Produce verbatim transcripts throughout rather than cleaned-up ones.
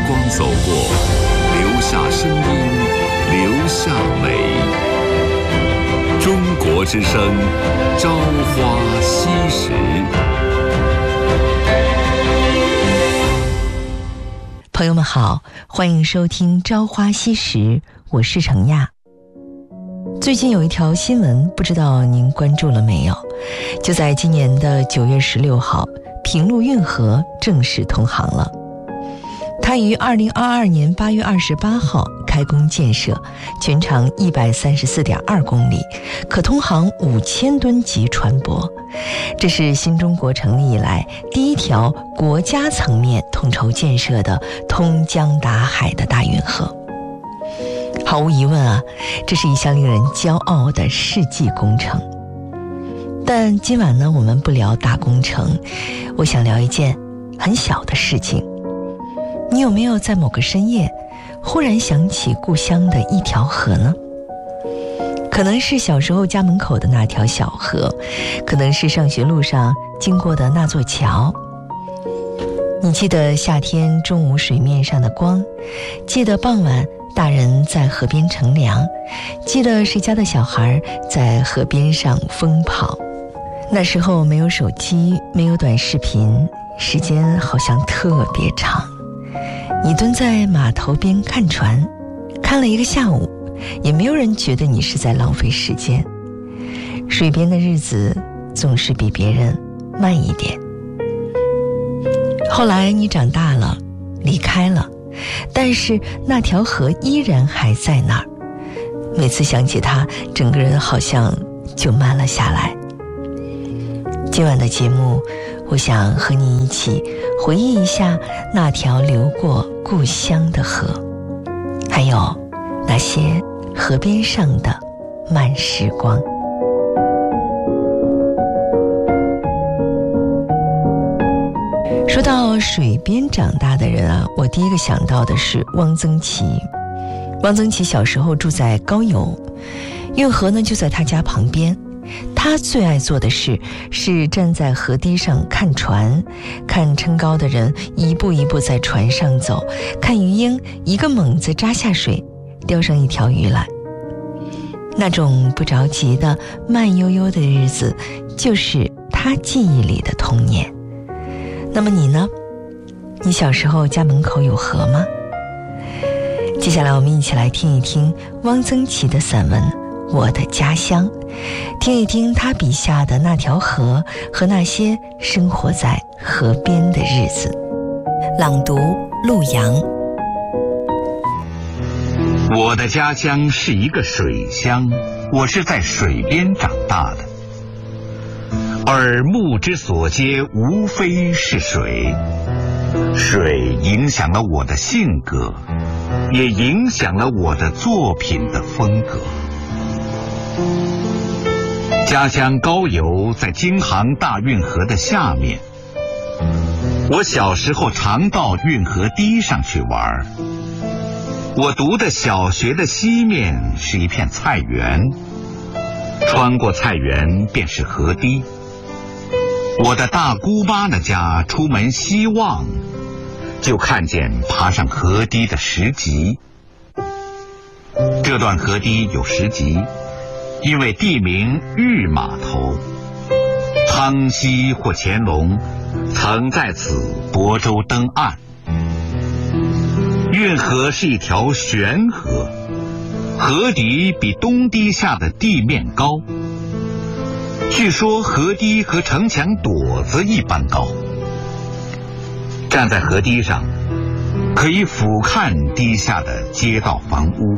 光走过，留下声音，留下美。中国之声，朝花夕拾。 朋友们好，欢迎收听《朝花夕拾》，我是程亚。最近有一条新闻，不知道您关注了没有？就在今年的九月十六号，平陆运河正式通航了。它于二零二二年八月二十八号开工建设，全长一百三十四点二公里，可通航五千吨级船舶。这是新中国成立以来第一条国家层面统筹建设的通江达海的大运河。毫无疑问啊，这是一项令人骄傲的世纪工程。但今晚呢，我们不聊大工程，我想聊一件很小的事情。你有没有在某个深夜忽然想起故乡的一条河呢？可能是小时候家门口的那条小河，可能是上学路上经过的那座桥。你记得夏天中午水面上的光，记得傍晚大人在河边乘凉，记得谁家的小孩在河边上疯跑。那时候没有手机，没有短视频，时间好像特别长。你蹲在码头边看船，看了一个下午，也没有人觉得你是在浪费时间。水边的日子总是比别人慢一点。后来你长大了，离开了，但是那条河依然还在那儿。每次想起它，整个人好像就慢了下来。今晚的节目，我想和你一起回忆一下那条流过故乡的河，还有那些河边上的慢时光。说到水边长大的人啊，我第一个想到的是汪曾祺。汪曾祺小时候住在高邮，运河呢就在他家旁边。他最爱做的事是站在河堤上看船，看撑篙的人一步一步在船上走，看鱼鹰一个猛子扎下水，钓上一条鱼来。那种不着急的慢悠悠的日子，就是他记忆里的童年。那么你呢？你小时候家门口有河吗？接下来我们一起来听一听汪曾祺的散文《我的家乡》，听一听他笔下的那条河和那些生活在河边的日子。朗读陆阳。 我的家乡是一个水乡，我是在水边长大的。耳目之所接无非是水，水影响了我的性格，也影响了我的作品的风格。家乡高邮在京杭大运河的下面，我小时候常到运河堤上去玩。我读的小学的西面是一片菜园，穿过菜园便是河堤。我的大姑妈的家出门西望，就看见爬上河堤的石级。这段河堤有石级，因为地名御码头，康熙或乾隆曾在此泊舟登岸。运河是一条悬河，河底比东堤下的地面高，据说河堤和城墙垛子一般高。站在河堤上，可以俯瞰堤下的街道房屋。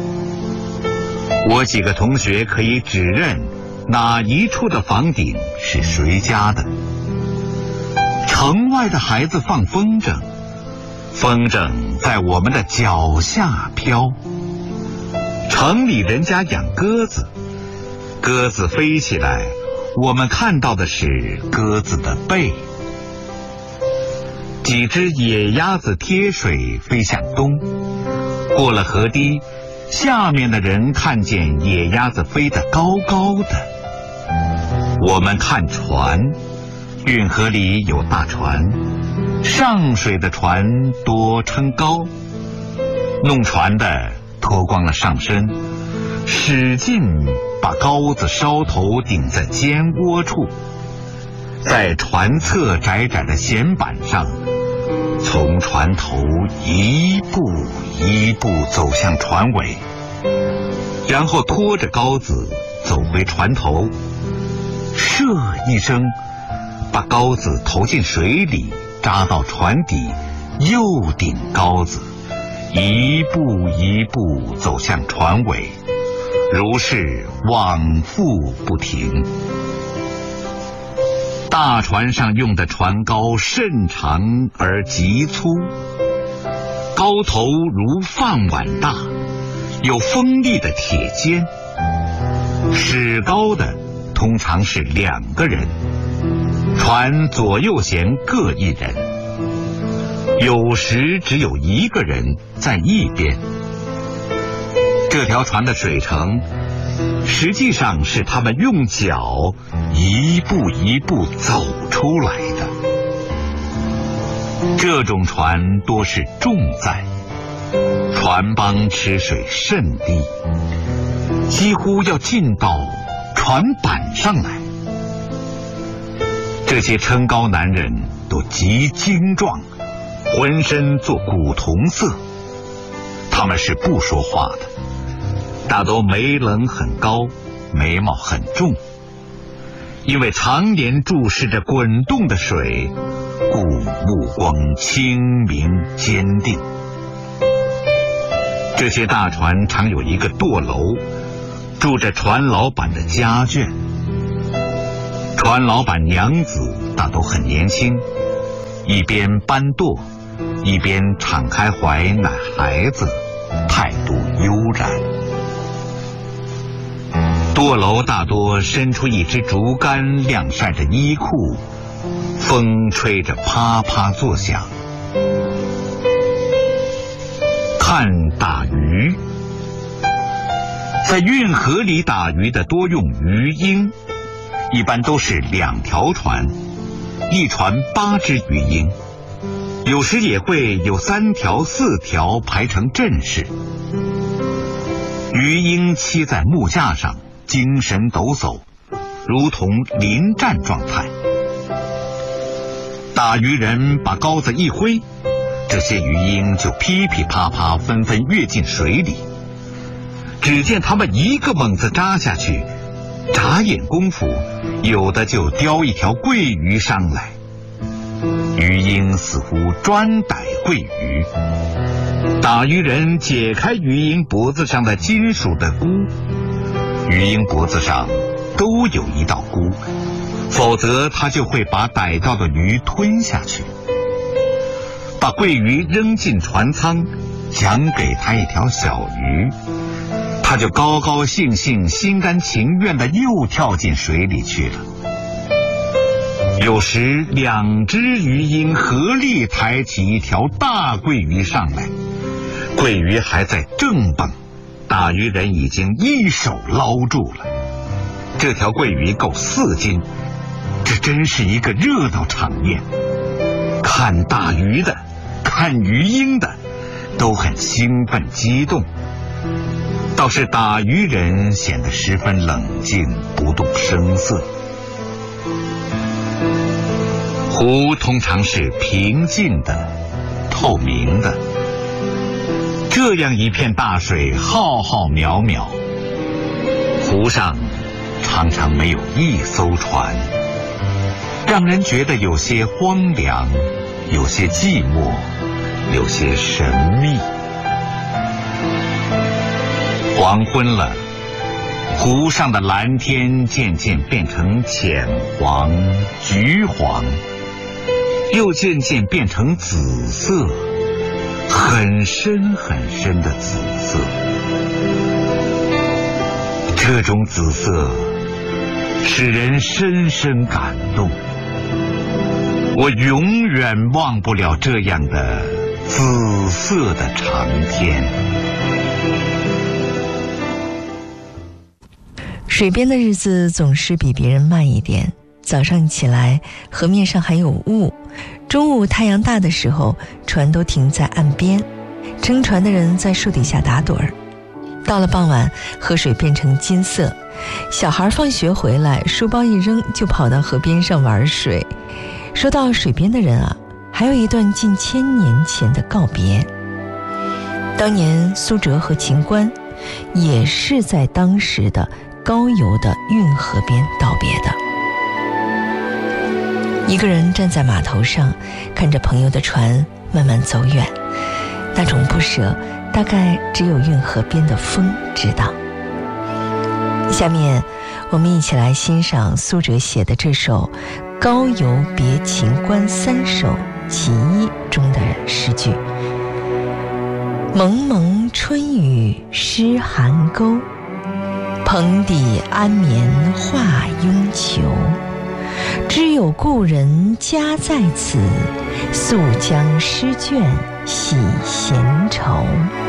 我几个同学可以指认哪一处的房顶是谁家的。城外的孩子放风筝，风筝在我们的脚下飘。城里人家养鸽子，鸽子飞起来，我们看到的是鸽子的背。几只野鸭子贴水飞向东，过了河堤，下面的人看见野鸭子飞得高高的。我们看船， 运河里有大船，上水的船多撑高，弄船的脱光了上身，使劲把篙子梢头顶在肩窝处，在船侧窄窄的舷板上，从船头一步一步走向船尾，然后拖着篙子走回船头，射一声，把篙子投进水里，扎到船底，又顶篙子，一步一步走向船尾，如是往复不停。大船上用的船篙甚长而极粗，篙头如饭碗大，有锋利的铁尖。使篙的通常是两个人，船左右舷各一人，有时只有一个人在一边。这条船的水程实际上是他们用脚一步一步走出来的。这种船多是重载，船帮吃水甚低，几乎要进到船板上来。这些撑篙男人都极精壮，浑身做古铜色，他们是不说话的，大都眉棱很高，眉毛很重，因为常年注视着滚动的水，故目光清明坚定。这些大船常有一个舵楼，住着船老板的家眷。船老板娘子大都很年轻，一边搬舵，一边敞开怀奶孩子，态度悠然。舵楼大多伸出一支竹竿，晾晒着衣裤，风吹着啪啪作响。看打鱼，在运河里打鱼的多用鱼鹰，一般都是两条船，一船八只鱼鹰，有时也会有三条四条排成阵势。鱼鹰栖在木架上，精神抖擞，如同临战状态。打鱼人把篙子一挥，这些鱼鹰就噼噼啪啪纷纷跃进水里。只见他们一个猛子扎下去，眨眼功夫，有的就叼一条桂鱼上来。鱼鹰似乎专逮桂鱼，打鱼人解开鱼鹰脖子上的金属的箍，鱼鹰脖子上都有一道箍，否则它就会把逮到的鱼吞下去。把桂鱼扔进船舱，奖给它一条小鱼，它就高高兴兴心甘情愿地又跳进水里去了。有时两只鱼鹰合力抬起一条大桂鱼上来，桂鱼还在正蹦，打鱼人已经一手捞住了。这条桂鱼够四斤，这真是一个热闹场面。看打鱼的，看鱼鹰的，都很兴奋激动，倒是打鱼人显得十分冷静，不动声色。湖通常是平静的、透明的，这样一片大水浩浩渺渺，湖上常常没有一艘船，让人觉得有些荒凉，有些寂寞，有些神秘。黄昏了，湖上的蓝天渐渐变成浅黄、橘黄，又渐渐变成紫色，很深很深的紫色。这种紫色使人深深感动，我永远忘不了这样的紫色的长天。 水边的日子总是比别人慢一点， 早上起来，河面上还有雾，中午太阳大的时候，船都停在岸边，撑船的人在树底下打盹儿。到了傍晚，河水变成金色，小孩放学回来，书包一扔就跑到河边上玩水。说到水边的人啊，还有一段近千年前的告别。当年苏辙和秦观也是在当时的高邮的运河边道别的。一个人站在码头上，看着朋友的船慢慢走远，那种不舍大概只有运河边的风知道。下面我们一起来欣赏苏辙写的这首《高邮别秦观三首其一》中的诗句：蒙蒙春雨湿寒沟，蓬底安眠化慵囚。知有故人家在此，宿将诗卷洗闲愁。